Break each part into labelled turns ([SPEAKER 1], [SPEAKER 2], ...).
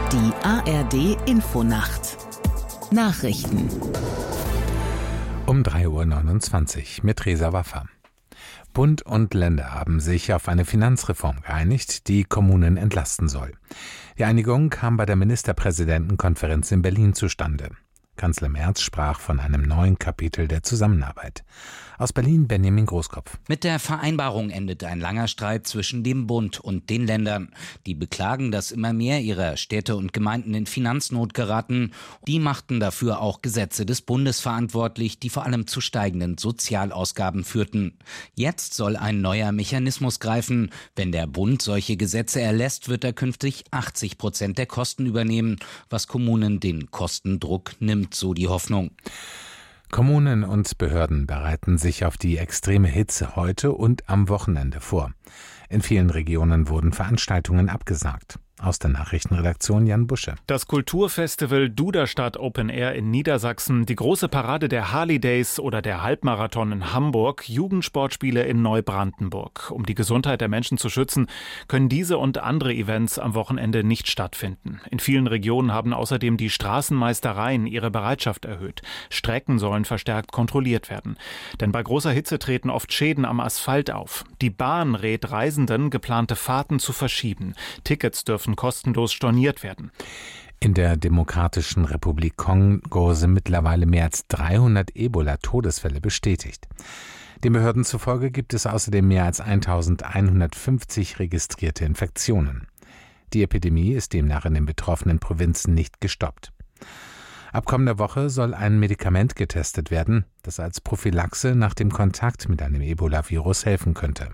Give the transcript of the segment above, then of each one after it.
[SPEAKER 1] Die ARD-Infonacht. Nachrichten.
[SPEAKER 2] Um 3:29 Uhr mit Reza Waffa. Bund und Länder haben sich auf eine Finanzreform geeinigt, die Kommunen entlasten soll. Die Einigung kam bei der Ministerpräsidentenkonferenz in Berlin zustande. Kanzler Merz sprach von einem neuen Kapitel der Zusammenarbeit. Aus Berlin Benjamin Großkopf.
[SPEAKER 3] Mit der Vereinbarung endet ein langer Streit zwischen dem Bund und den Ländern. Die beklagen, dass immer mehr ihrer Städte und Gemeinden in Finanznot geraten. Die machten dafür auch Gesetze des Bundes verantwortlich, die vor allem zu steigenden Sozialausgaben führten. Jetzt soll ein neuer Mechanismus greifen. Wenn der Bund solche Gesetze erlässt, wird er künftig 80% der Kosten übernehmen, was Kommunen den Kostendruck nimmt, so die Hoffnung.
[SPEAKER 2] Kommunen und Behörden bereiten sich auf die extreme Hitze heute und am Wochenende vor. In vielen Regionen wurden Veranstaltungen abgesagt. Aus der Nachrichtenredaktion Jan Busche.
[SPEAKER 4] Das Kulturfestival Duderstadt Open Air in Niedersachsen, die große Parade der Harley Days oder der Halbmarathon in Hamburg, Jugendsportspiele in Neubrandenburg. Um die Gesundheit der Menschen zu schützen, können diese und andere Events am Wochenende nicht stattfinden. In vielen Regionen haben außerdem die Straßenmeistereien ihre Bereitschaft erhöht. Strecken sollen verstärkt kontrolliert werden. Denn bei großer Hitze treten oft Schäden am Asphalt auf. Die Bahn rät Reisenden, geplante Fahrten zu verschieben. Tickets dürfen kostenlos storniert werden.
[SPEAKER 2] In der Demokratischen Republik Kongo sind mittlerweile mehr als 300 Ebola-Todesfälle bestätigt. Den Behörden zufolge gibt es außerdem mehr als 1150 registrierte Infektionen. Die Epidemie ist demnach in den betroffenen Provinzen nicht gestoppt. Ab kommender Woche soll ein Medikament getestet werden, das als Prophylaxe nach dem Kontakt mit einem Ebola-Virus helfen könnte.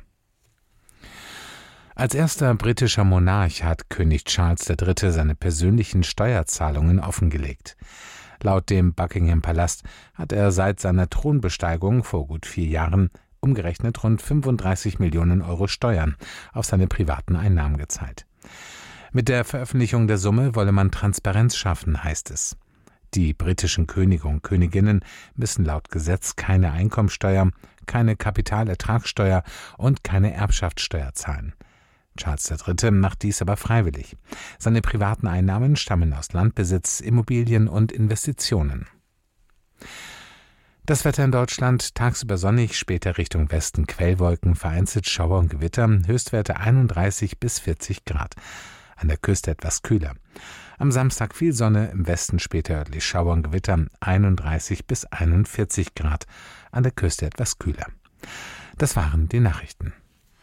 [SPEAKER 2] Als erster britischer Monarch hat König Charles III. Seine persönlichen Steuerzahlungen offengelegt. Laut dem Buckingham-Palast hat er seit seiner Thronbesteigung vor gut 4 Jahren umgerechnet rund 35 Millionen Euro Steuern auf seine privaten Einnahmen gezahlt. Mit der Veröffentlichung der Summe wolle man Transparenz schaffen, heißt es. Die britischen Könige und Königinnen müssen laut Gesetz keine Einkommensteuer, keine Kapitalertragssteuer und keine Erbschaftssteuer zahlen. Charles III. Macht dies aber freiwillig. Seine privaten Einnahmen stammen aus Landbesitz, Immobilien und Investitionen. Das Wetter in Deutschland: tagsüber sonnig, später Richtung Westen Quellwolken, vereinzelt Schauer und Gewitter, Höchstwerte 31 bis 40 Grad. An der Küste etwas kühler. Am Samstag viel Sonne, im Westen später örtlich Schauer und Gewitter, 31 bis 41 Grad. An der Küste etwas kühler. Das waren die Nachrichten.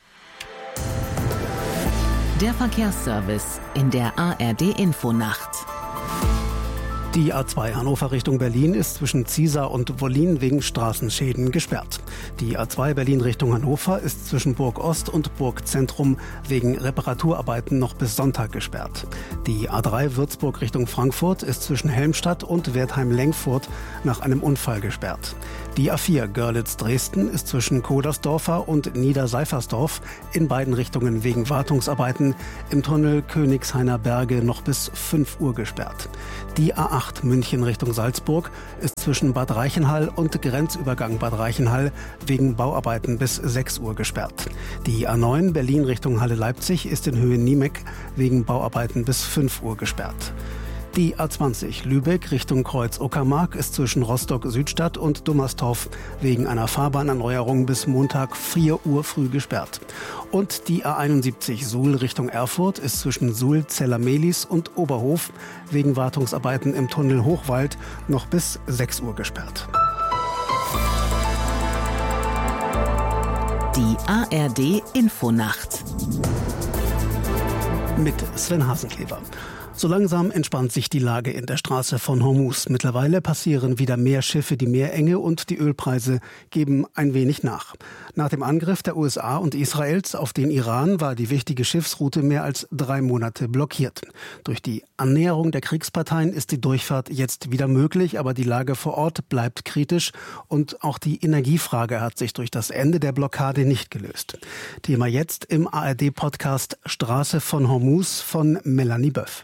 [SPEAKER 1] Der Verkehrsservice in der ARD-Infonacht.
[SPEAKER 5] Die A2 Hannover Richtung Berlin ist zwischen Ziesar und Wollin wegen Straßenschäden gesperrt. Die A2 Berlin Richtung Hannover ist zwischen Burg Ost und Burg Zentrum wegen Reparaturarbeiten noch bis Sonntag gesperrt. Die A3 Würzburg Richtung Frankfurt ist zwischen Helmstadt und Wertheim-Lengfurt nach einem Unfall gesperrt. Die A4 Görlitz-Dresden ist zwischen Kodersdorfer und Niederseifersdorf in beiden Richtungen wegen Wartungsarbeiten im Tunnel Königshainer Berge noch bis 5 Uhr gesperrt. Die A8 München Richtung Salzburg ist zwischen Bad Reichenhall und Grenzübergang Bad Reichenhall wegen Bauarbeiten bis 6 Uhr gesperrt. Die A9 Berlin Richtung Halle-Leipzig ist in Höhe Niemek wegen Bauarbeiten bis 5 Uhr gesperrt. Die A20 Lübeck Richtung Kreuz-Uckermark ist zwischen Rostock-Südstadt und Dummerstorf wegen einer Fahrbahnerneuerung bis Montag 4 Uhr früh gesperrt. Und die A71 Suhl Richtung Erfurt ist zwischen Suhl, Zellermelis und Oberhof wegen Wartungsarbeiten im Tunnel Hochwald noch bis 6 Uhr gesperrt.
[SPEAKER 1] Die ARD-Infonacht.
[SPEAKER 5] Mit Sven Hasenkleber. So langsam entspannt sich die Lage in der Straße von Hormuz. Mittlerweile passieren wieder mehr Schiffe die Meerenge und die Ölpreise geben ein wenig nach. Nach dem Angriff der USA und Israels auf den Iran war die wichtige Schiffsroute mehr als 3 Monate blockiert. Durch die Annäherung der Kriegsparteien ist die Durchfahrt jetzt wieder möglich, aber die Lage vor Ort bleibt kritisch und auch die Energiefrage hat sich durch das Ende der Blockade nicht gelöst. Thema jetzt im ARD-Podcast Straße von Hormuz von Melanie Böff.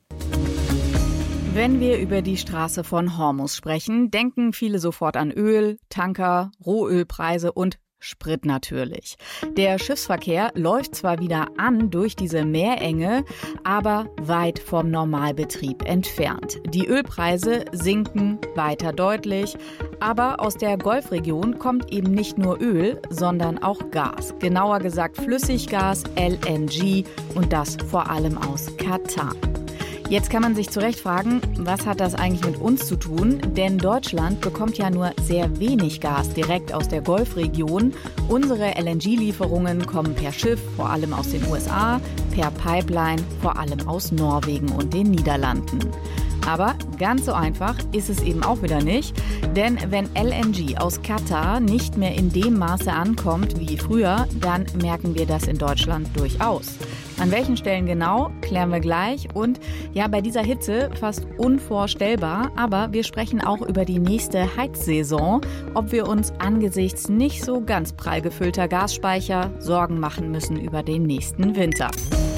[SPEAKER 6] Wenn wir über die Straße von Hormuz sprechen, denken viele sofort an Öl, Tanker, Rohölpreise und Sprit natürlich. Der Schiffsverkehr läuft zwar wieder an durch diese Meerenge, aber weit vom Normalbetrieb entfernt. Die Ölpreise sinken weiter deutlich, aber aus der Golfregion kommt eben nicht nur Öl, sondern auch Gas. Genauer gesagt Flüssiggas, LNG und das vor allem aus Katar. Jetzt kann man sich zu Recht fragen, was hat das eigentlich mit uns zu tun? Denn Deutschland bekommt ja nur sehr wenig Gas direkt aus der Golfregion. Unsere LNG-Lieferungen kommen per Schiff, vor allem aus den USA, per Pipeline, vor allem aus Norwegen und den Niederlanden. Aber ganz so einfach ist es eben auch wieder nicht, denn wenn LNG aus Katar nicht mehr in dem Maße ankommt wie früher, dann merken wir das in Deutschland durchaus. An welchen Stellen genau, klären wir gleich. Und ja, bei dieser Hitze fast unvorstellbar, aber wir sprechen auch über die nächste Heizsaison, ob wir uns angesichts nicht so ganz prall gefüllter Gasspeicher Sorgen machen müssen über den nächsten Winter.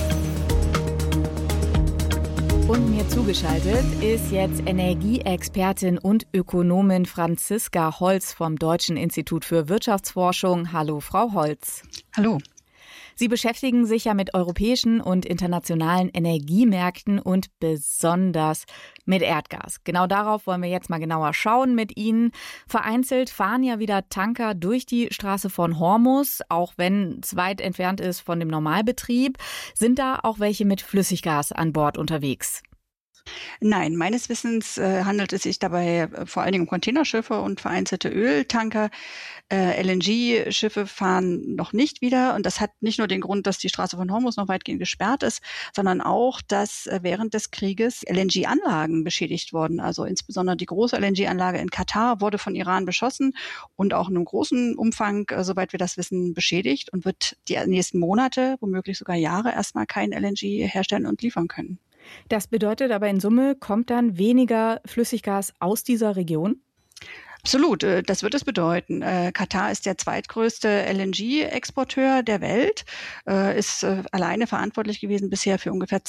[SPEAKER 6] Und mir zugeschaltet ist jetzt Energieexpertin und Ökonomin Franziska Holz vom Deutschen Institut für Wirtschaftsforschung. Hallo, Frau Holz.
[SPEAKER 7] Hallo.
[SPEAKER 6] Sie beschäftigen sich ja mit europäischen und internationalen Energiemärkten und besonders mit Erdgas. Genau darauf wollen wir jetzt mal genauer schauen mit Ihnen. Vereinzelt fahren ja wieder Tanker durch die Straße von Hormuz, auch wenn es weit entfernt ist von dem Normalbetrieb. Sind da auch welche mit Flüssiggas an Bord unterwegs?
[SPEAKER 7] Nein, meines Wissens handelt es sich dabei vor allen Dingen um Containerschiffe und vereinzelte Öltanker. LNG-Schiffe fahren noch nicht wieder. Und das hat nicht nur den Grund, dass die Straße von Hormuz noch weitgehend gesperrt ist, sondern auch, dass während des Krieges LNG-Anlagen beschädigt wurden. Also insbesondere die große LNG-Anlage in Katar wurde von Iran beschossen und auch in einem großen Umfang, soweit wir das wissen, beschädigt und wird die nächsten Monate, womöglich sogar Jahre, erstmal kein LNG herstellen und liefern können.
[SPEAKER 6] Das bedeutet aber in Summe, kommt dann weniger Flüssiggas aus dieser Region?
[SPEAKER 7] Absolut, das wird es bedeuten. Katar ist der zweitgrößte LNG-Exporteur der Welt, ist alleine verantwortlich gewesen bisher für ungefähr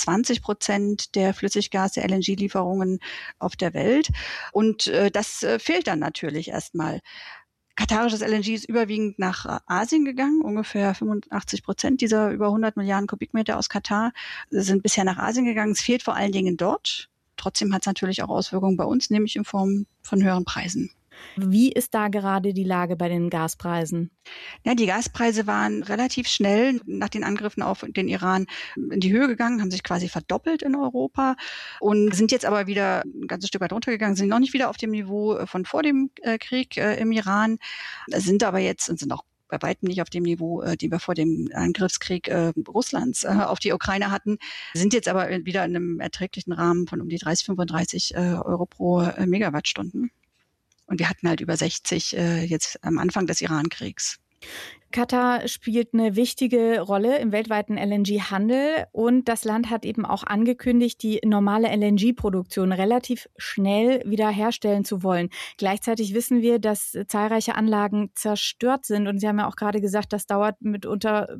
[SPEAKER 7] 20% der Flüssiggas, der LNG-Lieferungen auf der Welt. Und das fehlt dann natürlich erstmal. Katarisches LNG ist überwiegend nach Asien gegangen. Ungefähr 85% dieser über 100 Milliarden Kubikmeter aus Katar sind bisher nach Asien gegangen. Es fehlt vor allen Dingen dort. Trotzdem hat es natürlich auch Auswirkungen bei uns, nämlich in Form von höheren Preisen.
[SPEAKER 6] Wie ist da gerade die Lage bei den Gaspreisen?
[SPEAKER 7] Ja, die Gaspreise waren relativ schnell nach den Angriffen auf den Iran in die Höhe gegangen, haben sich quasi verdoppelt in Europa und sind jetzt aber wieder ein ganzes Stück weit runtergegangen, sind noch nicht wieder auf dem Niveau von vor dem Krieg im Iran, sind aber jetzt und sind auch bei weitem nicht auf dem Niveau, die wir vor dem Angriffskrieg Russlands auf die Ukraine hatten, sind jetzt aber wieder in einem erträglichen Rahmen von um die 30, 35 Euro pro Megawattstunden. Und wir hatten halt über 60 jetzt am Anfang des Iran-Kriegs.
[SPEAKER 6] Katar spielt eine wichtige Rolle im weltweiten LNG-Handel und das Land hat eben auch angekündigt, die normale LNG-Produktion relativ schnell wieder herstellen zu wollen. Gleichzeitig wissen wir, dass zahlreiche Anlagen zerstört sind und Sie haben ja auch gerade gesagt, das dauert mitunter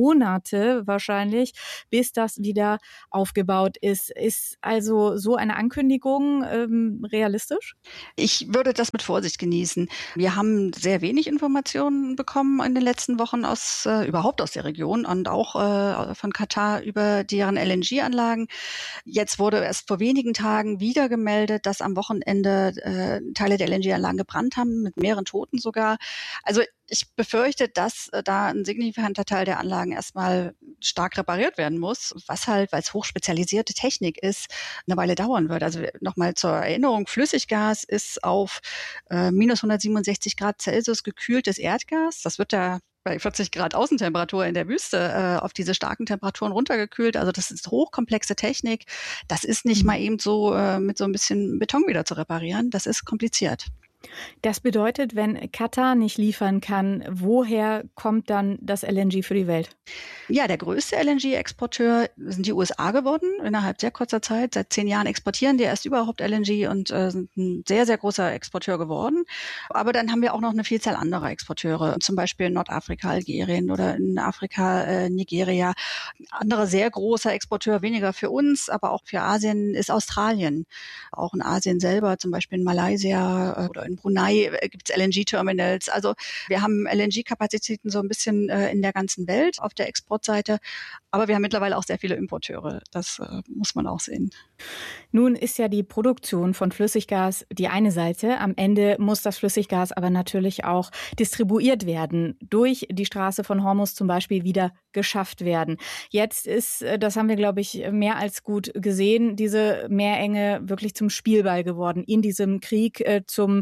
[SPEAKER 6] Monate wahrscheinlich, bis das wieder aufgebaut ist. Ist also so eine Ankündigung realistisch? Ich würde das mit Vorsicht genießen. Wir haben sehr wenig Informationen bekommen in den letzten Wochen überhaupt aus der Region und auch von Katar über deren LNG-Anlagen. Jetzt wurde erst vor wenigen Tagen wieder gemeldet, dass am Wochenende Teile der LNG-Anlagen gebrannt haben, mit mehreren Toten sogar. Also ich befürchte, dass da ein signifikanter Teil der Anlagen erstmal stark repariert werden muss, was halt, weil es hochspezialisierte Technik ist, eine Weile dauern wird. Also nochmal zur Erinnerung, Flüssiggas ist auf minus 167 Grad Celsius gekühltes Erdgas. Das wird da bei 40 Grad Außentemperatur in der Wüste auf diese starken Temperaturen runtergekühlt. Also das ist hochkomplexe Technik. Das ist nicht mal eben so mit so ein bisschen Beton wieder zu reparieren. Das ist kompliziert. Das bedeutet, wenn Katar nicht liefern kann, woher kommt dann das LNG für die Welt? Ja, der größte LNG-Exporteur sind die USA geworden, innerhalb sehr kurzer Zeit. Seit 10 Jahren exportieren die erst überhaupt LNG und sind ein sehr, sehr großer Exporteur geworden. Aber dann haben wir auch noch eine Vielzahl anderer Exporteure, zum Beispiel in Nordafrika, Algerien oder in Afrika, Nigeria. Anderer sehr großer Exporteur, weniger für uns, aber auch für Asien, ist Australien. Auch in Asien selber, zum Beispiel in Malaysia oder in
[SPEAKER 7] in Brunei gibt es LNG-Terminals. Also wir haben LNG-Kapazitäten so ein bisschen in der ganzen Welt auf der Exportseite. Aber wir haben mittlerweile auch sehr viele Importeure. Das muss man auch sehen.
[SPEAKER 6] Nun ist ja die Produktion von Flüssiggas die eine Seite. Am Ende muss das Flüssiggas aber natürlich auch distribuiert werden, durch die Straße von Hormuz zum Beispiel wieder geschafft werden. Jetzt ist, das haben wir, glaube ich, mehr als gut gesehen, diese Meerenge wirklich zum Spielball geworden, in diesem Krieg zum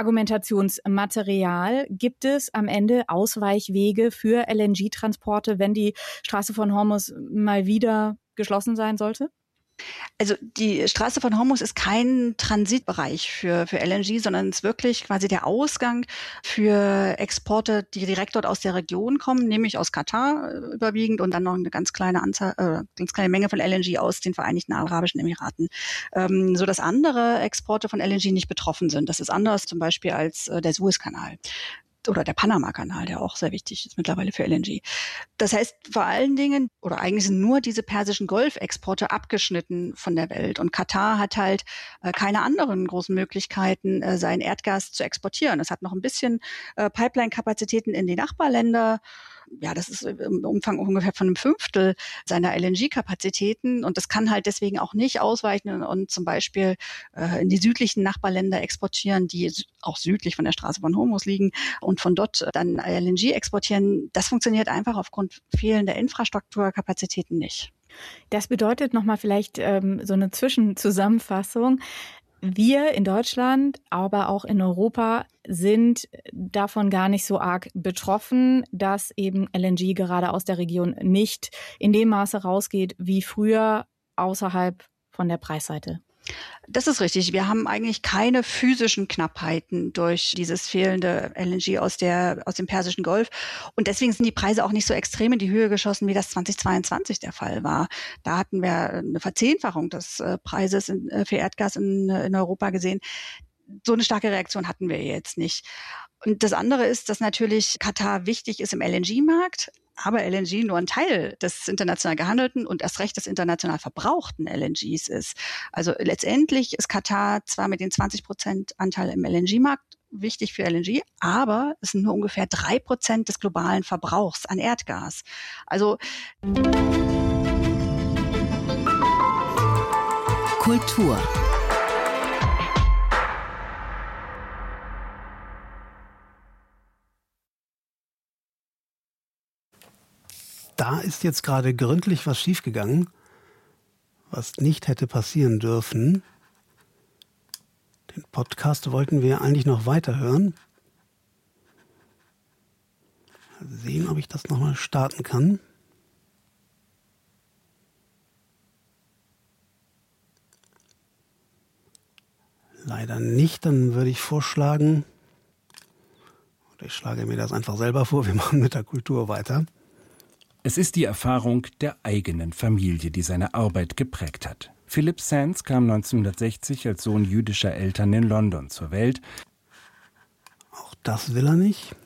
[SPEAKER 6] Argumentationsmaterial. Gibt es am Ende Ausweichwege für LNG-Transporte, wenn die Straße von Hormuz mal wieder geschlossen sein sollte?
[SPEAKER 7] Also die Straße von Hormuz ist kein Transitbereich für LNG, sondern es ist wirklich quasi der Ausgang für Exporte, die direkt dort aus der Region kommen, nämlich aus Katar überwiegend und dann noch eine ganz kleine Menge von LNG aus den Vereinigten Arabischen Emiraten, so dass andere Exporte von LNG nicht betroffen sind. Das ist anders zum Beispiel als der Suezkanal. Oder der Panama-Kanal, der auch sehr wichtig ist mittlerweile für LNG. Das heißt, vor allen Dingen, oder eigentlich sind nur diese persischen Golfexporte abgeschnitten von der Welt. Und Katar hat halt keine anderen großen Möglichkeiten, sein Erdgas zu exportieren. Es hat noch ein bisschen Pipeline-Kapazitäten in die Nachbarländer. Ja, das ist im Umfang ungefähr von 1/5 seiner LNG-Kapazitäten. Und das kann halt deswegen auch nicht ausweichen und zum Beispiel in die südlichen Nachbarländer exportieren, die auch südlich von der Straße von Hormuz liegen und von dort dann LNG exportieren. Das funktioniert einfach aufgrund fehlender Infrastrukturkapazitäten nicht.
[SPEAKER 6] Das bedeutet nochmal vielleicht so eine Zwischenzusammenfassung. Wir in Deutschland, aber auch in Europa sind davon gar nicht so arg betroffen, dass eben LNG gerade aus der Region nicht in dem Maße rausgeht wie früher außerhalb von der Preisseite.
[SPEAKER 7] Das ist richtig. Wir haben eigentlich keine physischen Knappheiten durch dieses fehlende LNG aus dem Persischen Golf. Und deswegen sind die Preise auch nicht so extrem in die Höhe geschossen, wie das 2022 der Fall war. Da hatten wir eine Verzehnfachung des Preises für Erdgas in Europa gesehen. So eine starke Reaktion hatten wir jetzt nicht. Und das andere ist, dass natürlich Katar wichtig ist im LNG-Markt, aber LNG nur ein Teil des international gehandelten und erst recht des international verbrauchten LNGs ist. Also letztendlich ist Katar zwar mit den 20% Anteil im LNG-Markt wichtig für LNG, aber es sind nur ungefähr 3% des globalen Verbrauchs an Erdgas. Also
[SPEAKER 1] Kultur.
[SPEAKER 5] Da ist jetzt gerade gründlich was schiefgegangen, was nicht hätte passieren dürfen. Den Podcast wollten wir eigentlich noch weiterhören. Mal sehen, ob ich das nochmal starten kann. Leider nicht, dann würde ich vorschlagen, oder ich schlage mir das einfach selber vor, wir machen mit der Kultur weiter.
[SPEAKER 8] Es ist die Erfahrung der eigenen Familie, die seine Arbeit geprägt hat. Philip Sands kam 1960 als Sohn jüdischer Eltern in London zur Welt.
[SPEAKER 5] Auch das will er nicht.